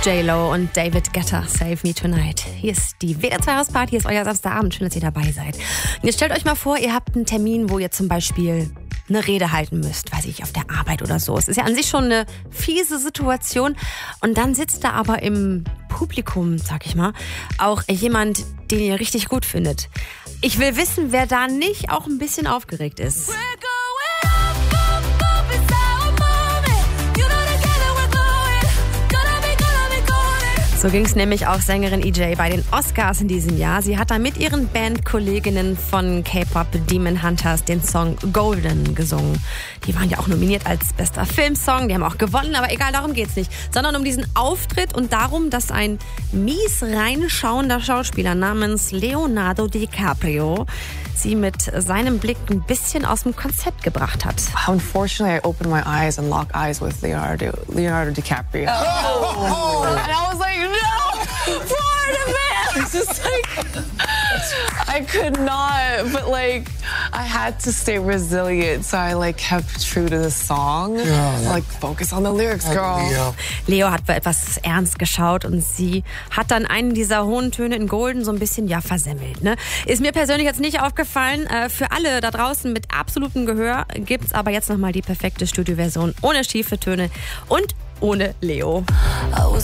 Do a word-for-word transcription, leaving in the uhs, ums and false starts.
J-Lo und David Guetta, Save Me Tonight. Hier ist die W D R zwei Hausparty, hier ist euer Samstagabend. Schön, dass ihr dabei seid. Und jetzt stellt euch mal vor, ihr habt einen Termin, wo ihr zum Beispiel eine Rede halten müsst, weiß ich, auf der Arbeit oder so. Es ist ja an sich schon eine fiese Situation. Und dann sitzt da aber im Publikum, sag ich mal, auch jemand, den ihr richtig gut findet. Ich will wissen, wer da nicht auch ein bisschen aufgeregt ist. So ging es nämlich auch Sängerin E J bei den Oscars in diesem Jahr. Sie hat da mit ihren Bandkolleginnen von K-Pop Demon Hunters den Song Golden gesungen. Die waren ja auch nominiert als bester Filmsong, die haben auch gewonnen, aber egal, darum geht's nicht. Sondern um diesen Auftritt und darum, dass ein mies reinschauender Schauspieler namens Leonardo DiCaprio sie mit seinem Blick ein bisschen aus dem Konzept gebracht hat. Unfortunately, I opened my eyes and locked eyes with Leonardo, Leonardo DiCaprio. Oh. And I was like, no, Florida man! It's just like, I could not, but like, I had to stay resilient, so I like kept true to the song. Yeah, like, focus on the lyrics, girl. Leo. Leo hat etwas ernst geschaut und sie hat dann einen dieser hohen Töne in Golden so ein bisschen, ja, versemmelt, ne? Ist mir persönlich jetzt nicht aufgefallen. Äh, für alle da draußen mit absolutem Gehör gibt's aber jetzt nochmal die perfekte Studioversion ohne schiefe Töne und ohne Leo.